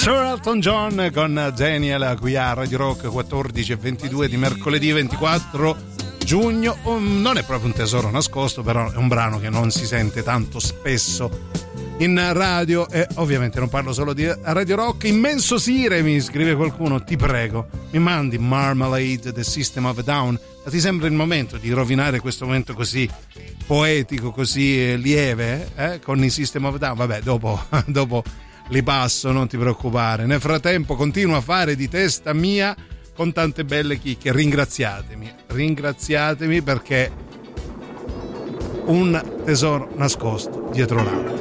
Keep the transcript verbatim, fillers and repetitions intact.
Sir Elton John con Daniel qui a Radio Rock, quattordici e ventidue di mercoledì ventiquattro giugno. Um, non è proprio un tesoro nascosto, però è un brano che non si sente tanto spesso in radio, e ovviamente non parlo solo di Radio Rock. Immenso Sire, mi scrive qualcuno, ti prego mi mandi Marmalade, The System of a Down. Ma ti sembra il momento di rovinare questo momento così poetico, così lieve, eh? Con i System of a Down? Vabbè, dopo, dopo li passo, non ti preoccupare. Nel frattempo continuo a fare di testa mia con tante belle chicche. Ringraziatemi, ringraziatemi perché un tesoro nascosto dietro l'altro.